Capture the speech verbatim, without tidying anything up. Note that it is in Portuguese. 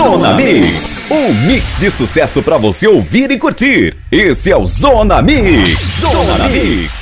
Zona Mix, um mix de sucesso pra você ouvir e curtir. Esse é o Zona Mix. Zona Mix.